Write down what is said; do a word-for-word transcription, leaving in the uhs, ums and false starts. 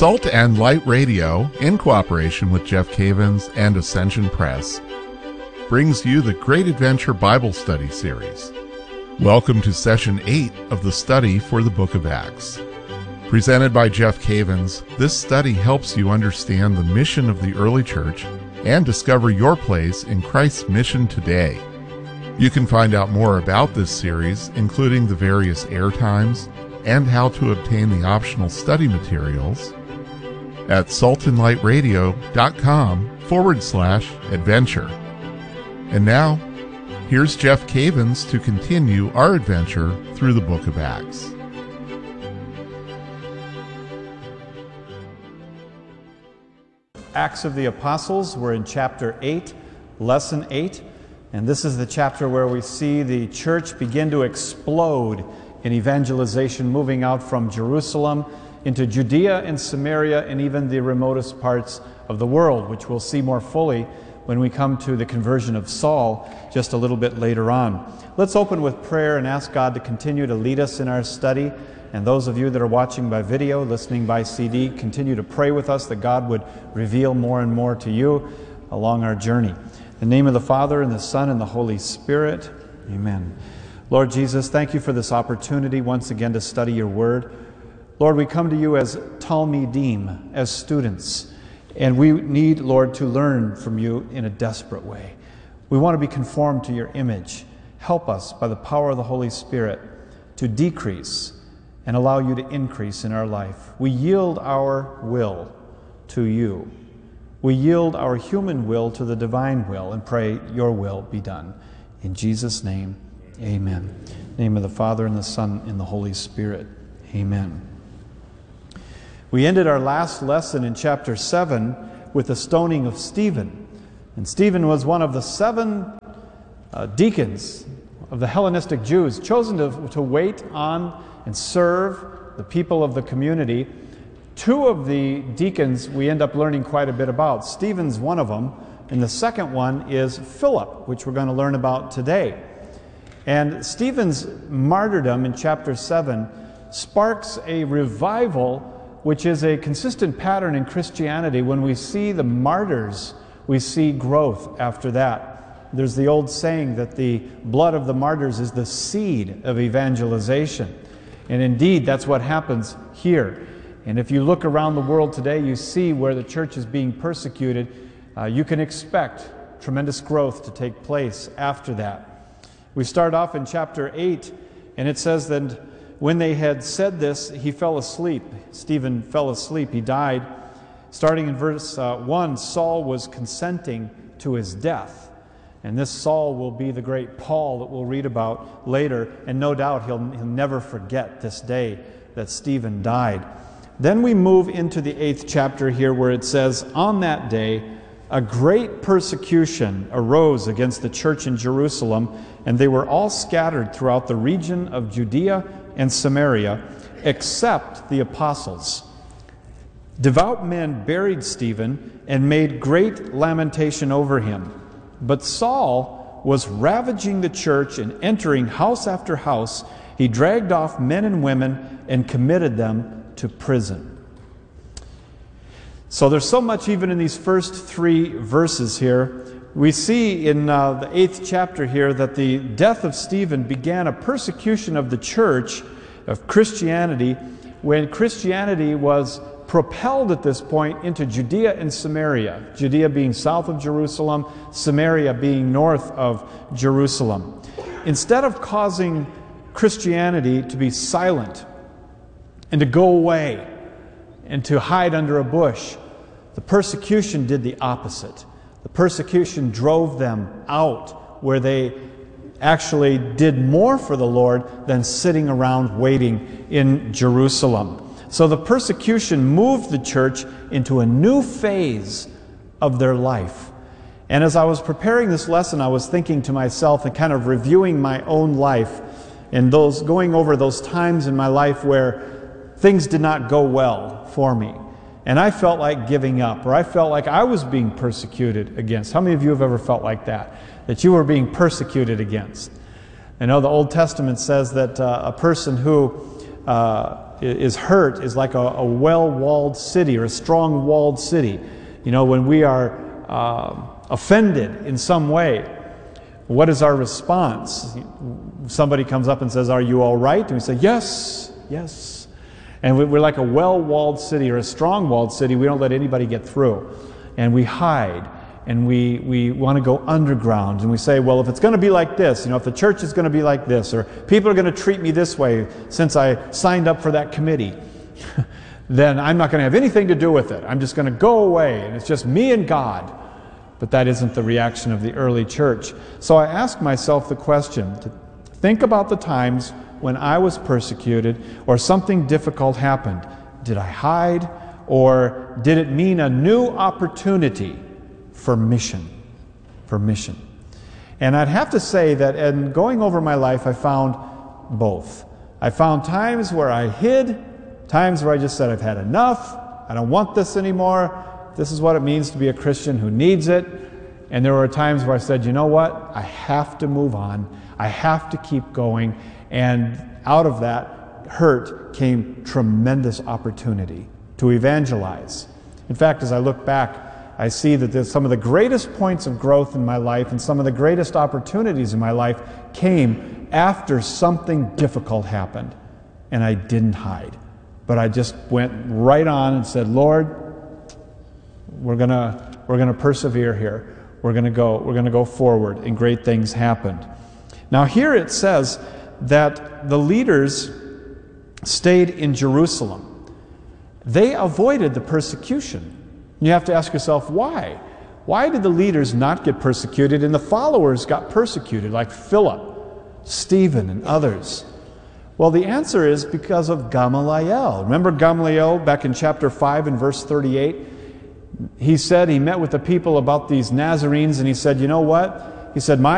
Salt and Light Radio, in cooperation with Jeff Cavins and Ascension Press, brings you the Great Adventure Bible Study Series. Welcome to Session eight of the study for the Book of Acts. Presented by Jeff Cavins, this study helps you understand the mission of the early church and discover your place in Christ's mission today. You can find out more about this series, including the various air times and how to obtain the optional study materials, at saltandlightradio.com forward slash adventure. And now, here's Jeff Cavins to continue our adventure through the Book of Acts. Acts of the Apostles, we're in chapter eight, lesson eight, and this is the chapter where we see the church begin to explode in evangelization, moving out from Jerusalem into Judea and Samaria and even the remotest parts of the world, which we'll see more fully when we come to the conversion of Saul just a little bit later on. Let's open with prayer and ask God to continue to lead us in our study. And those of you that are watching by video, listening by C D, continue to pray with us that God would reveal more and more to you along our journey. In the name of the Father, and the Son, and the Holy Spirit, amen. Lord Jesus, thank you for this opportunity once again to study your word. Lord, we come to you as Talmidim, as students, and we need, Lord, to learn from you in a desperate way. We want to be conformed to your image. Help us by the power of the Holy Spirit to decrease and allow you to increase in our life. We yield our will to you. We yield our human will to the divine will and pray your will be done. In Jesus' name, amen. In the name of the Father, and the Son, and the Holy Spirit. Amen. We ended our last lesson in chapter seven with the stoning of Stephen. And Stephen was one of the seven uh, deacons of the Hellenistic Jews chosen to, to wait on and serve the people of the community. Two of the deacons we end up learning quite a bit about. Stephen's one of them, and the second one is Philip, which we're going to learn about today. And Stephen's martyrdom in chapter seven sparks a revival, which is a consistent pattern in Christianity. When we see the martyrs, we see growth after that. There's the old saying that the blood of the martyrs is the seed of evangelization. And indeed, that's what happens here. And if you look around the world today, you see where the church is being persecuted. Uh, you can expect tremendous growth to take place after that. We start off in chapter eight, and it says that when they had said this, he fell asleep. Stephen fell asleep. He died. Starting in verse uh, one, Saul was consenting to his death. And this Saul will be the great Paul that we'll read about later. And no doubt he'll, he'll never forget this day that Stephen died. Then we move into the eighth chapter here, where it says, on that day, a great persecution arose against the church in Jerusalem, and they were all scattered throughout the region of Judea and Samaria, except the apostles. Devout men buried Stephen and made great lamentation over him. But Saul was ravaging the church and entering house after house. He dragged off men and women and committed them to prison. So there's so much even in these first three verses here. We see in uh, the eighth chapter here that the death of Stephen began a persecution of the church, of Christianity, when Christianity was propelled at this point into Judea and Samaria. Judea being south of Jerusalem, Samaria being north of Jerusalem. Instead of causing Christianity to be silent and to go away and to hide under a bush, the persecution did the opposite. The persecution drove them out, where they actually did more for the Lord than sitting around waiting in Jerusalem. So the persecution moved the church into a new phase of their life. And as I was preparing this lesson, I was thinking to myself and kind of reviewing my own life and those going over those times in my life where things did not go well for me. And I felt like giving up, or I felt like I was being persecuted against. How many of you have ever felt like that? That you were being persecuted against? I know the Old Testament says that uh, a person who uh, is hurt is like a, a well-walled city or a strong-walled city. You know, when we are uh, offended in some way, what is our response? Somebody comes up and says, "Are you all right?" And we say, "Yes, yes." And we're like a well-walled city or a strong-walled city. We don't let anybody get through. And we hide. And we, we want to go underground. And we say, well, if it's going to be like this, you know, if the church is going to be like this, or people are going to treat me this way since I signed up for that committee, then I'm not going to have anything to do with it. I'm just going to go away, and it's just me and God. But that isn't the reaction of the early church. So I ask myself the question, to think about the times when I was persecuted or something difficult happened. Did I hide, or did it mean a new opportunity for mission, for mission? And I'd have to say that in going over my life, I found both. I found times where I hid, times where I just said, I've had enough, I don't want this anymore, this is what it means to be a Christian who needs it. And there were times where I said, you know what, I have to move on, I have to keep going, and out of that hurt came tremendous opportunity to evangelize. In fact, as I look back, I see that there's some of the greatest points of growth in my life and some of the greatest opportunities in my life came after something difficult happened. And I didn't hide, but I just went right on and said, Lord, we're gonna we're gonna persevere here. We're gonna go we're gonna go forward, and great things happened. Now here it says that the leaders stayed in Jerusalem. They avoided the persecution. You have to ask yourself, why? Why did the leaders not get persecuted and the followers got persecuted, like Philip, Stephen, and others? Well, the answer is because of Gamaliel. Remember Gamaliel back in chapter five and verse thirty-eight? He said, he met with the people about these Nazarenes, and he said, you know what? He said, my